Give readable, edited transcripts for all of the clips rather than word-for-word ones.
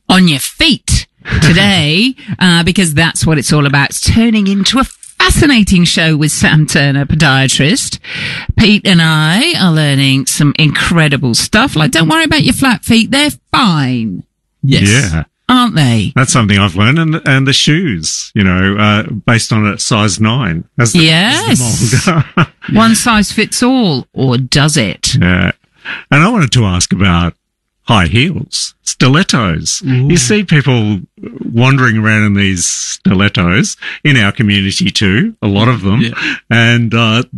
on your feet today, because that's what it's all about. It's turning into a fascinating show with Sam Turner, podiatrist. Pete and I are learning some incredible stuff. Like, don't worry about your flat feet. They're fine. Yes. Yeah. Aren't they? That's something I've learned. And the shoes, based on a size 9. Yes. One size fits all, or does it? Yeah. And I wanted to ask about high heels, stilettos. Ooh. You see people wandering around in these stilettos in our community too, a lot of them, and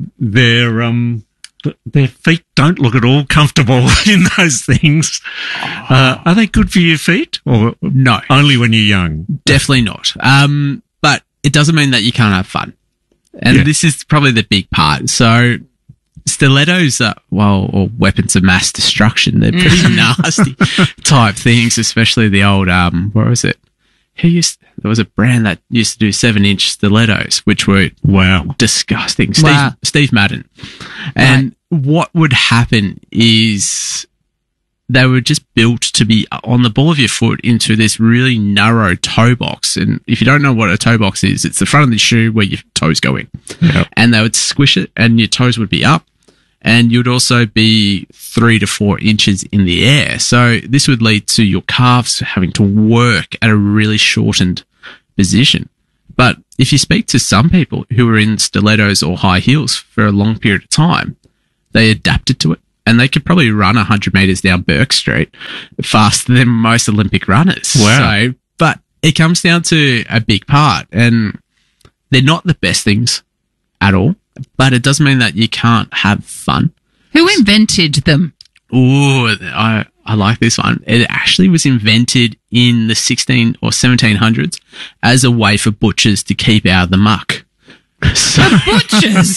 their feet don't look at all comfortable in those things. Are they good for your feet, or no? Only when you're young. Definitely not. But it doesn't mean that you can't have fun, and this is probably the big part. So. Stilettos are, or weapons of mass destruction. They're pretty nasty type things, especially the old, what was it? There was a brand that used to do 7-inch stilettos, which were disgusting. Steve Madden. And what would happen is they were just built to be on the ball of your foot into this really narrow toe box. And if you don't know what a toe box is, it's the front of the shoe where your toes go in. Yep. And they would squish it and your toes would be up. And you'd also be 3 to 4 inches in the air. So this would lead to your calves having to work at a really shortened position. But if you speak to some people who are in stilettos or high heels for a long period of time, they adapted to it. And they could probably run 100 meters down Burke Street faster than most Olympic runners. Wow. So, but it comes down to a big part. And they're not the best things at all. But it doesn't mean that you can't have fun. Who invented them? Oh, I like this one. It actually was invented in the 16 or 1700s as a way for butchers to keep out of the muck. So, butchers?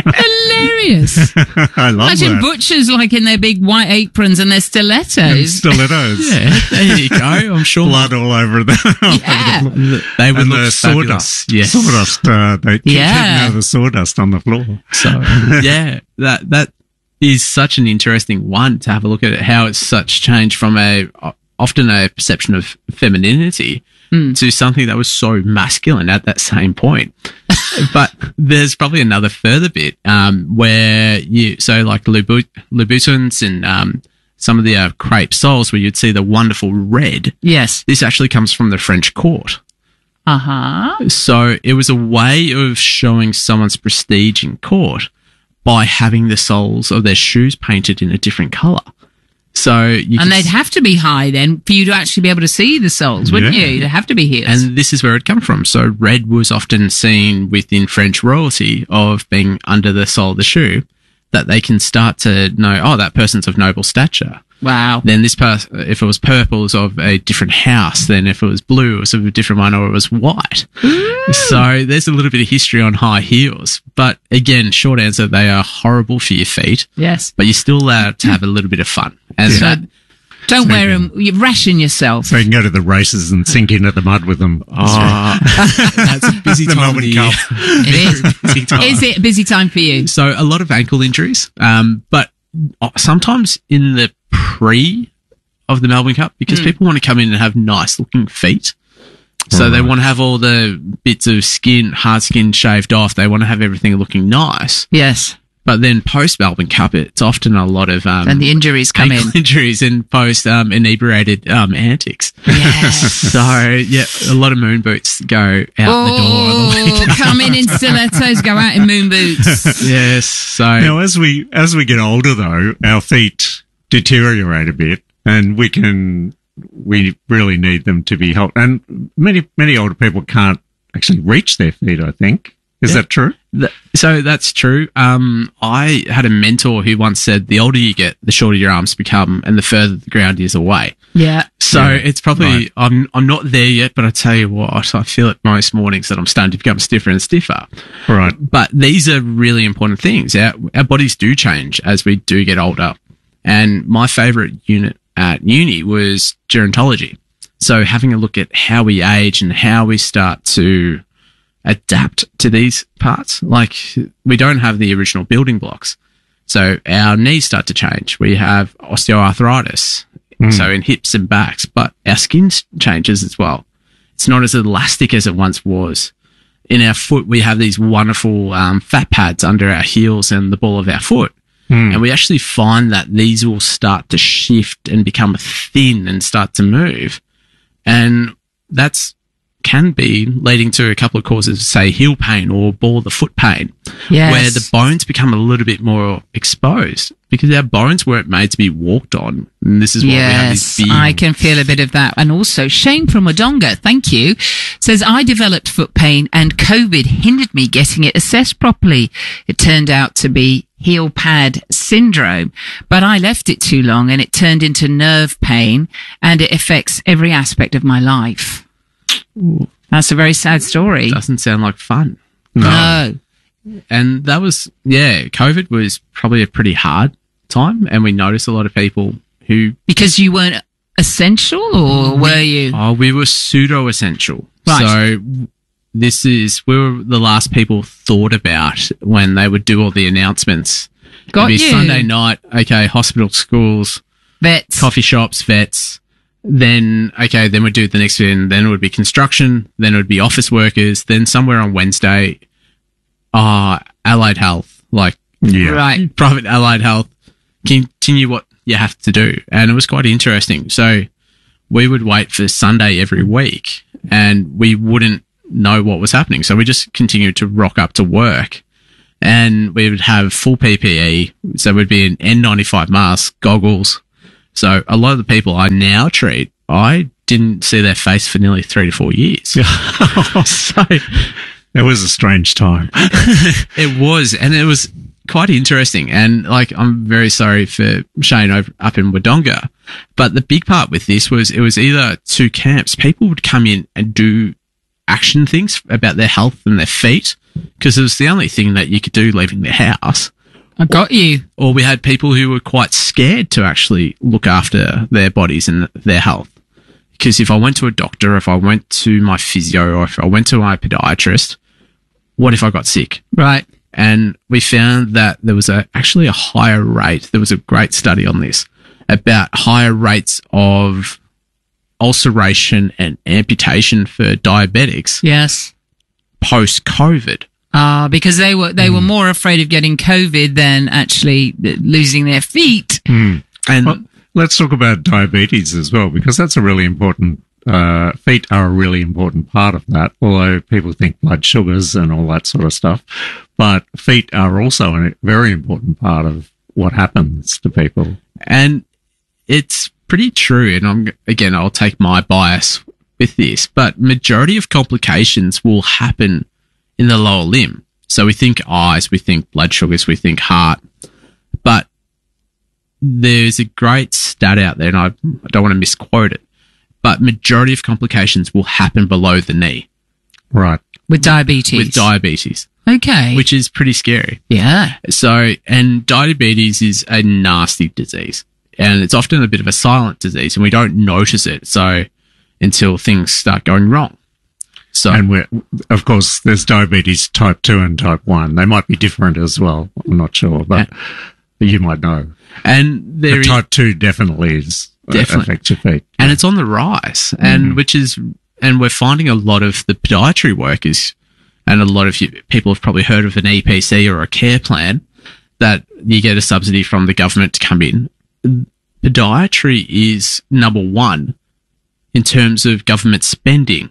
Hilarious. I love Imagine that. Butchers like in their big white aprons and their stilettos. Yeah, there you go. I'm sure. Blood all over them. Yeah. They would and look the sawdust. Yes. Sawdust. They keep taking out the sawdust on the floor. So, yeah, that is such an interesting one to have a look at it, how it's such change from often a perception of femininity to something that was so masculine at that same point. But there's probably another further bit where like Louboutins and some of the crepe soles where you'd see the wonderful red. Yes. This actually comes from the French court. Uh-huh. So it was a way of showing someone's prestige in court by having the soles of their shoes painted in a different colour. So they'd have to be high then for you to actually be able to see the soles, wouldn't you? You'd have to be heels. And this is where it comes from. So red was often seen within French royalty of being under the sole of the shoe, that they can start to know, that person's of noble stature. Wow. Then this person, if it was purple, it was of a different house. Then if it was blue, it was of a different one, or it was white. Ooh. So there's a little bit of history on high heels. But again, short answer, they are horrible for your feet. Yes. But you're still allowed to have a little bit of fun. And don't wear them. You ration yourself. So you can go to the races and sink into the mud with them. Oh, that's a busy the time. Melbourne Cup. It is. Is it a busy time for you? So a lot of ankle injuries, but sometimes in the pre of the Melbourne Cup, because people want to come in and have nice looking feet. So they want to have all the bits of hard skin shaved off. They want to have everything looking nice. Yes. But then post Melbourne Cup, it's often a lot of and the injuries come in. Injuries and post inebriated antics. Yes. So a lot of moon boots go out the door. Oh, come in stilettos, go out in moon boots. Yes. So now, as we get older, though, our feet deteriorate a bit, and we really need them to be helped. And many older people can't actually reach their feet, I think. Is that true? So that's true. I had a mentor who once said, the older you get, the shorter your arms become and the further the ground is away. Yeah. So it's probably, I'm not there yet, but I tell you what, I feel it most mornings that I'm starting to become stiffer and stiffer. Right. But these are really important things. Our bodies do change as we do get older. And my favourite unit at uni was gerontology. So having a look at how we age and how we start to adapt to these parts. Like, we don't have the original building blocks. So our knees start to change. We have osteoarthritis so in hips and backs, but our skin changes as well. It's not as elastic as it once was. In our foot, we have these wonderful fat pads under our heels and the ball of our foot. And we actually find that these will start to shift and become thin and start to move. And that's can be leading to a couple of causes, say heel pain or ball of the foot pain, where the bones become a little bit more exposed because our bones weren't made to be walked on. And this is why we have these big... I can feel a bit of that. And also, Shane from Wodonga, thank you, says, I developed foot pain and COVID hindered me getting it assessed properly. It turned out to be heel pad syndrome, but I left it too long and it turned into nerve pain and it affects every aspect of my life. Ooh. That's a very sad story. Doesn't sound like fun. No. And that was, COVID was probably a pretty hard time. And we noticed a lot of people who... Because you weren't essential or were you? Oh, we were pseudo-essential. Right. So we were the last people thought about when they would do all the announcements. Got It'd be you. Sunday night, hospital, schools, Vets. coffee shops, vets. Then we'd do the next thing. Then it would be construction. Then it would be office workers. Then somewhere on Wednesday, allied health, Right. private allied health, continue what you have to do. And it was quite interesting. So we would wait for Sunday every week and we wouldn't know what was happening. So we just continued to rock up to work and we would have full PPE. So we'd be an N95 mask, goggles. So a lot of the people I now treat, I didn't see their face for nearly 3 to 4 years. So it was a strange time. it was, and it was quite interesting. And I'm very sorry for Shane up in Wodonga, but the big part with this was it was either two camps. People would come in and do action things about their health and their feet because it was the only thing that you could do leaving their house. I got you. Or we had people who were quite scared to actually look after their bodies and their health. Because if I went to a doctor, if I went to my physio, or if I went to my podiatrist, what if I got sick? Right. And we found that there was actually a higher rate. There was a great study on this about higher rates of ulceration and amputation for diabetics. Yes. Post-COVID. Because they were more afraid of getting COVID than actually losing their feet. And let's talk about diabetes as well, because that's a really important, feet are a really important part of that, although people think blood sugars and all that sort of stuff. But feet are also a very important part of what happens to people. And it's pretty true. And I'll take my bias with this, but majority of complications will happen in the lower limb. So we think eyes, we think blood sugars, we think heart. But there's a great stat out there, and I don't want to misquote it, but majority of complications will happen below the knee. Right. With diabetes. Okay. Which is pretty scary. Yeah. So, and diabetes is a nasty disease. And it's often a bit of a silent disease, and we don't notice it until things start going wrong. So, and of course, there's diabetes type 2 and type 1. They might be different as well. I'm not sure, but you might know. And type 2 definitely affects your feet. And it's on the rise, and and we're finding a lot of the podiatry workers, and a lot of people have probably heard of an EPC or a care plan that you get a subsidy from the government to come in. Podiatry is number one in terms of government spending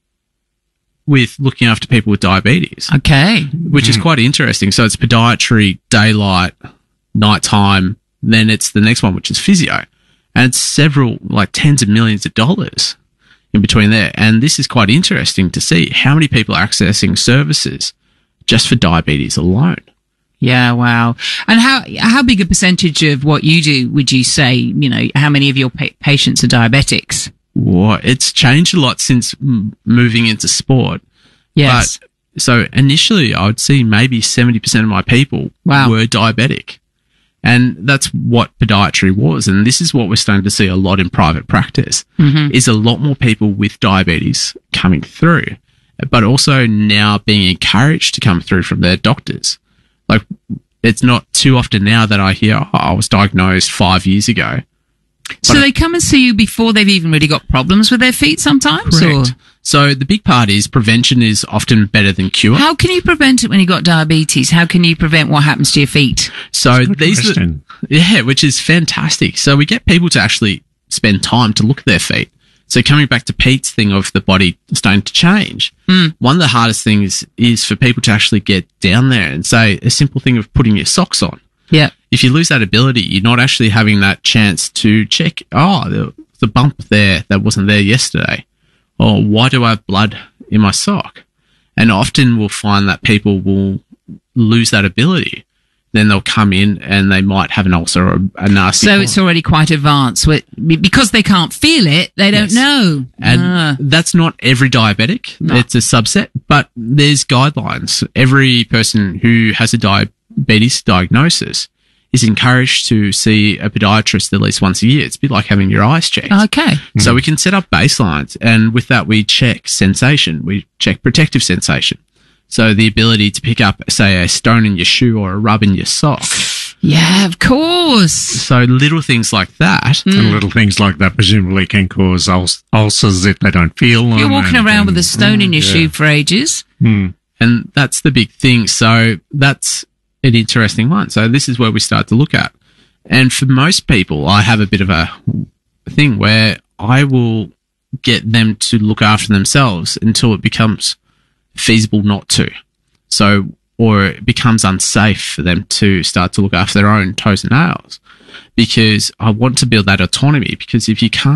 with looking after people with diabetes. Okay. Which is quite interesting. So it's podiatry, daylight, nighttime, then it's the next one, which is physio. And it's several, tens of millions of dollars in between there. And this is quite interesting to see how many people are accessing services just for diabetes alone. Yeah, wow. And how big a percentage of what you do would you say, how many of your patients are diabetics? It's changed a lot since moving into sport. Yes. But, so initially I would see maybe 70% of my people were diabetic. And that's what podiatry was. And this is what we're starting to see a lot in private practice, is a lot more people with diabetes coming through, but also now being encouraged to come through from their doctors. It's not too often now that I hear, I was diagnosed 5 years ago. So they come and see you before they've even really got problems with their feet sometimes? Correct. So the big part is prevention is often better than cure. How can you prevent it when you've got diabetes? How can you prevent what happens to your feet? So which is fantastic. So we get people to actually spend time to look at their feet. So coming back to Pete's thing of the body starting to change, one of the hardest things is for people to actually get down there and say a simple thing of putting your socks on. Yeah. If you lose that ability, you're not actually having that chance to check, the bump there that wasn't there yesterday. Or why do I have blood in my sock? And often we'll find that people will lose that ability. Then they'll come in and they might have an ulcer or a nasty. So it's already quite advanced. Because they can't feel it, they don't know. And that's not every diabetic. No. It's a subset, but there's guidelines. Every person who has a diabetes diagnosis is encouraged to see a podiatrist at least once a year. It's a bit like having your eyes checked. Okay. So we can set up baselines, and with that we check sensation. We check protective sensation. So the ability to pick up, say, a stone in your shoe or a rub in your sock. Yeah, of course. So little things like that. And little things like that presumably can cause ulcers if they don't feel them. You're walking around with a stone in your shoe for ages. And that's the big thing. So that's an interesting one. So this is where we start to look at. And for most people, I have a bit of a thing where I will get them to look after themselves until it becomes feasible not to. So, or it becomes unsafe for them to start to look after their own toes and nails, because I want to build that autonomy, because if you can't